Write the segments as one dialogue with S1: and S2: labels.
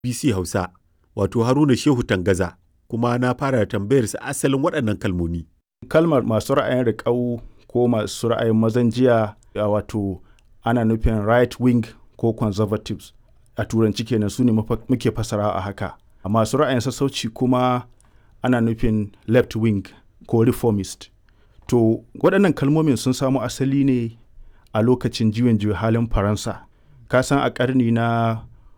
S1: BBC Hausa, wato Haruna Shehu Tangaza, kuma na fara tambayarsa asalin waɗannan kalmomi.
S2: Kalmar masu ra'ayin riƙau ko masu ra'ayin mazan jiya wato ana nufin right wing ko conservatives a turanci kenan, su ne muke fasara a haka. Masu ra'ayin sassauci kuma ana nufin left wing ko reformist. To waɗannan kalmomin sun samo asali ne a lokacin juyin juya halin Faransa. Ka san a ƙarni na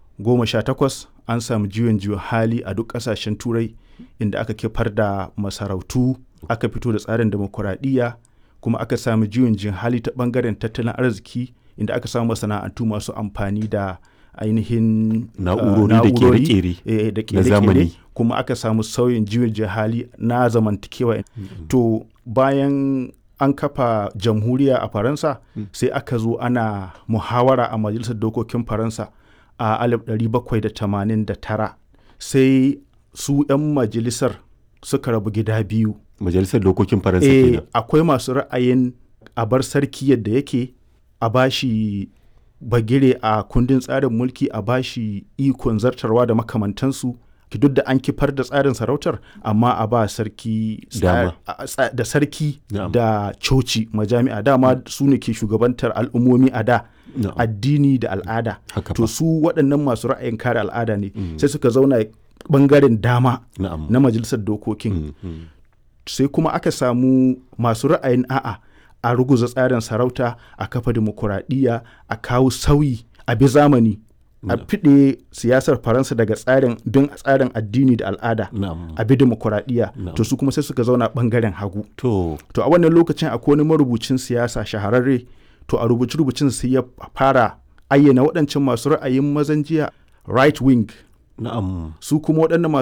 S2: 18 an samu juyin juya hali a duk ƙasashen Turai, inda aka kifar da masarautu, aka fito da tsarin demokuraɗiyya, kuma aka samu juyin juya hali ta ɓangaren tattalin arziki, inda aka samu masana'antu masu amfani da ainihin
S1: na'urori da ƙere-ƙere,
S2: kuma aka samu sauyin juyin juya hali na zamantakewa. To bayan an kafa jamhuriya a Faransa, sai aka zo ana muhawara a Majalisar Dokokin Faransa a 1789. Sai su 'yan majalisar suka rabu gida biyu.
S1: Majalisar Dokokin Faransa kenan.
S2: Akwai masu ra'ayin a bar sarki yadda yake, a bashi bagire a kundin tsarin mulki, a bashi ikon zartarwa da makamantansu, duk da an kifar da tsarin sarautar, amma a ba sarki da sarki da coci majami'a dama su ne ke shugabantar al'ummomi a da, addini da al'ada. To su waɗannan masu ra'ayin kare al'ada ne, sai suka zauna ɓangaren dama na majalisar dokokin. Sai kuma aka samu masu ra'ayin a ruguza tsarin sarauta, a kafa dimokuraɗiyya, a kawo sauyi, a bi zamani, a fiɗe siyasar Faransa daga bin tsarin addini da al'ada, a bi dimokuraɗiyya. To su kuma sai suka zauna ɓangaren hagu. To a wannan lokacin akwai wani marubucin siyasa shahararre, to a rubuce-rubucin sai ya fara ayyana waɗancan masu ra'ayin mazan jiya right wing. Su kuma waɗannan